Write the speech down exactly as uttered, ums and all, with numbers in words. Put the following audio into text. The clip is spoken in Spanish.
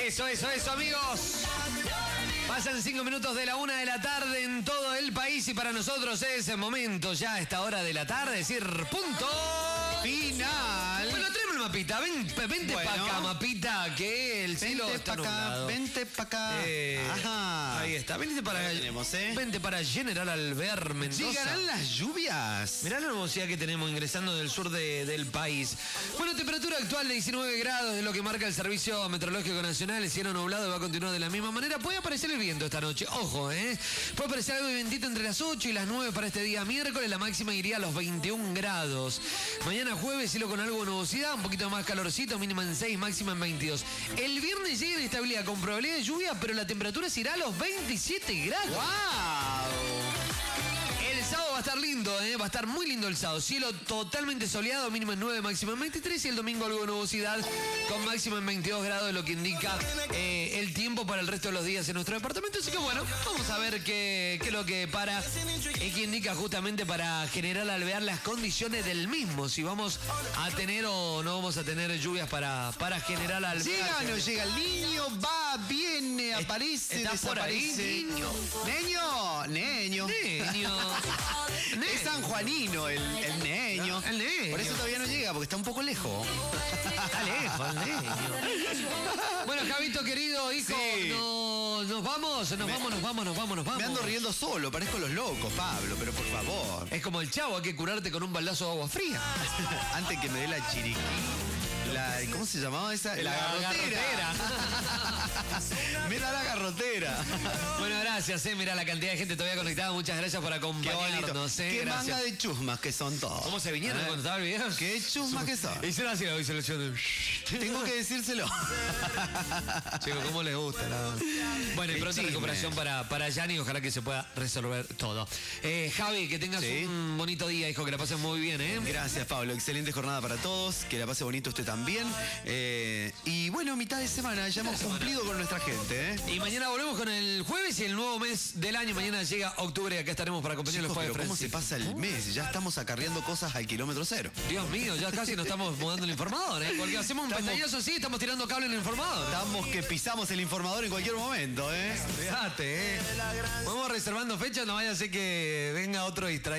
Eso, eso, eso, amigos. Pasan cinco minutos de la una de la tarde en todo el país y para nosotros es el momento ya a esta hora de la tarde, decir punto final. Bueno, tenemos el mapita. Ven, vente Bueno. para acá, mapita, que el cielo Vente está pa' acá, nublado. vente para acá. Eh, Ajá. Ahí está. Vente para, Ahí tenemos, ¿eh? vente para General Alvear, Mendoza. ¿Llegarán las lluvias? Mirá la nubosidad que tenemos ingresando del sur de- del país. Bueno, temperatura actual de diecinueve grados, es lo que marca el Servicio Meteorológico Nacional. El cielo nublado va a continuar de la misma manera. Puede aparecer el viento esta noche, ojo, ¿eh? Puede aparecer algo de vientito entre las ocho y las nueve para este día miércoles. La máxima iría a los veintiún grados. Mañana jueves, cielo con algo de nubosidad, un poquito más calorcito, mínima en seis, máxima en veintidós. El viernes llega inestabilidad con probabilidad de lluvia, pero la temperatura se irá a los veintisiete grados. ¡Wow! El sábado va a estar lindo, ¿eh? Va a estar muy lindo el sábado. Cielo totalmente soleado, mínimo en nueve, máximo en veintitrés. Y el domingo algo de nubosidad con máximo en veintidós grados, lo que indica eh, el tiempo para el resto de los días en nuestro departamento. Así que bueno, vamos a ver qué, qué es lo que para y qué indica justamente para General Alvear las condiciones del mismo. Si vamos a tener o no vamos a tener lluvias para, para General Alvear. Llega o no llega el niño, va, viene, aparece, ¿Estás por ahí, desaparece. niño? Neño, neño. Niño. Es sanjuanino el, el neño. El neño. Por eso todavía no llega, porque está un poco lejos. Está lejos, el niño. Bueno, Javito, querido hijo, Sí. no- nos vamos, nos Me- vamos, nos vamos, nos vamos, nos vamos. Me ando riendo solo, parezco los locos, Pablo, pero por favor. Es como el Chavo, hay que curarte con un baldazo de agua fría. Antes que me dé la chiriquí. La, ¿Cómo se llamaba esa? La, garrotera. Me da la garrotera. Bueno, gracias, eh. Mira la cantidad de gente todavía conectada. Muchas gracias por Qué bonito. acompañarnos, eh. Qué Gracias. manga de chusmas que son todos. ¿Cómo se vinieron ¿Eh? cuando estaba el video? Qué chusmas que son. Hicieron así la visualización de... Tengo que decírselo. Chicos, ¿cómo les gusta? la- Bueno, y Qué pronta chisme. recuperación para, para Yanni. Ojalá que se pueda resolver todo. Eh, Javi, que tengas Sí. un bonito día, hijo. Que la pases muy bien, ¿eh? Gracias, Pablo. Excelente jornada para todos. Que la pase bonito usted también. Eh, y bueno, mitad de semana. Ya hemos cumplido con nuestra gente, ¿eh? Y mañana volvemos con el jueves y el nuevo mes del año. Mañana llega octubre y acá estaremos para acompañar los Chicos, jueves. pero ¿cómo se pasa el mes? Ya estamos acarreando cosas al kilómetro cero. Dios mío, ya casi nos estamos mudando el informador, ¿eh? Porque hacemos un Estamos- pantallazo así, estamos tirando cable en el informador. Estamos que pisamos el informador en cualquier momento, ¿eh? Fíjate, ¿eh? Vamos reservando fechas, no vaya a ser que venga otro distraído.